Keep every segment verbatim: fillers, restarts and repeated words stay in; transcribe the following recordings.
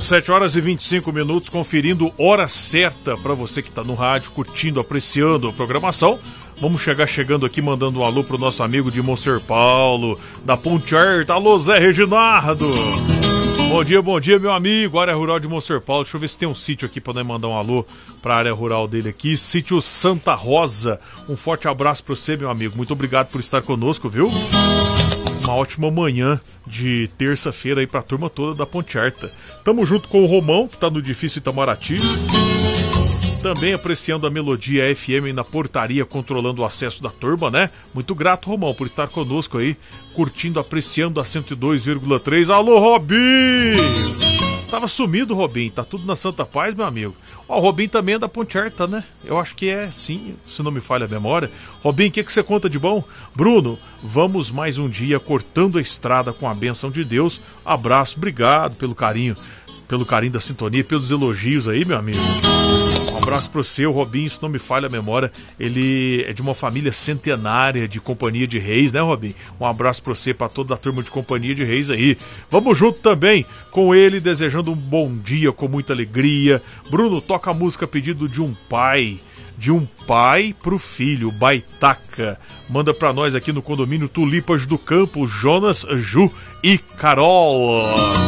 sete horas e vinte e cinco minutos, conferindo hora certa para você que está no rádio, curtindo, apreciando a programação. Vamos chegar chegando aqui, mandando um alô pro nosso amigo de Monsenhor Paulo, da Ponte Alta. Alô, Zé Reginardo. Bom dia, bom dia, meu amigo. Área Rural de Monsenhor Paulo. Deixa eu ver se tem um sítio aqui para nós mandar um alô para a área rural dele aqui. Sítio Santa Rosa. Um forte abraço para você, meu amigo. Muito obrigado por estar conosco, viu? Uma ótima manhã de terça-feira aí pra turma toda da Ponte Alta. Tamo junto com o Romão, que tá no edifício Itamaraty. Também apreciando a Melodia F M na portaria, controlando o acesso da turma, né? Muito grato, Romão, por estar conosco aí, curtindo, apreciando a cento e dois vírgula três. Alô, Robinho! Tava sumido, Robinho. Tá tudo na Santa Paz, meu amigo. Ó, o Robinho também é da Ponte Alta, né? Eu acho que é, sim, se não me falha a memória. Robinho, o que, que você conta de bom? Bruno, vamos mais um dia cortando a estrada com a bênção de Deus. Abraço, obrigado pelo carinho. Pelo carinho da sintonia, pelos elogios aí, meu amigo. Um abraço pro seu, Robinho, se não me falha a memória, ele é de uma família centenária de Companhia de Reis, né, Robinho? Um abraço pro você, pra toda a turma de Companhia de Reis aí. Vamos junto também com ele, desejando um bom dia com muita alegria. Bruno, toca a música a pedido de um pai. De um pai pro filho, Baitaca. Manda pra nós aqui no condomínio Tulipas do Campo, Jonas, Ju e Carol.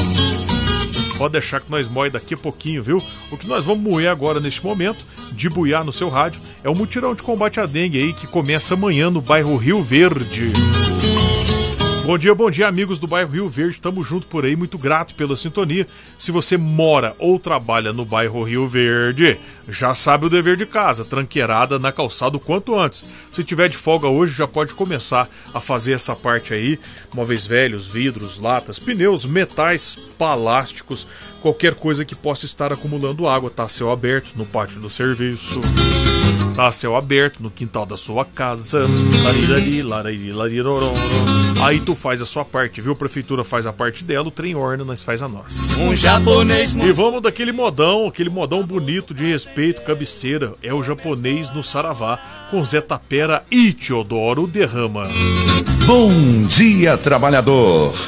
Pode deixar que nós moe daqui a pouquinho, viu? O que nós vamos moer agora neste momento, de buiar no seu rádio, é o mutirão de combate à dengue aí, que começa amanhã no bairro Rio Verde. Bom dia, bom dia, amigos do bairro Rio Verde, tamo junto por aí, muito grato pela sintonia. Se você mora ou trabalha no bairro Rio Verde, já sabe o dever de casa, tranqueirada na calçada o quanto antes. Se tiver de folga hoje, já pode começar a fazer essa parte aí, móveis velhos, vidros, latas, pneus, metais, plásticos, qualquer coisa que possa estar acumulando água, tá a céu aberto no pátio do serviço, tá a céu aberto no quintal da sua casa, aí tu faz a sua parte, viu? A prefeitura faz a parte dela, o trem orna, nós faz a nossa. Um japonês... E vamos daquele modão, aquele modão bonito de respeito, cabeceira, é o japonês no Saravá, com Zé Tapera e Teodoro Derrama. Bom dia, trabalhador.